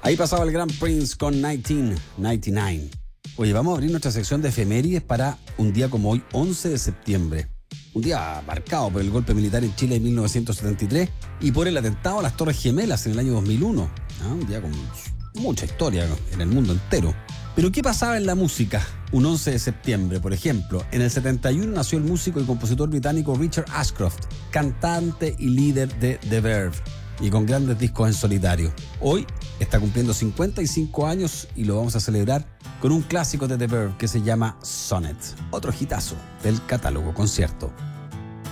Ahí pasaba el gran Prince con 1999. Oye, vamos a abrir nuestra sección de efemérides para un día como hoy, 11 de septiembre. Un día marcado por el golpe militar en Chile de 1973 y por el atentado a las Torres Gemelas en el año 2001. Un día con mucha historia en el mundo entero. Pero ¿qué pasaba en la música un 11 de septiembre? Por ejemplo, en el 71 nació el músico y compositor británico Richard Ashcroft, cantante y líder de The Verve, y con grandes discos en solitario. Hoy está cumpliendo 55 años y lo vamos a celebrar con un clásico de The Verve que se llama Sonnet, otro hitazo del catálogo concierto.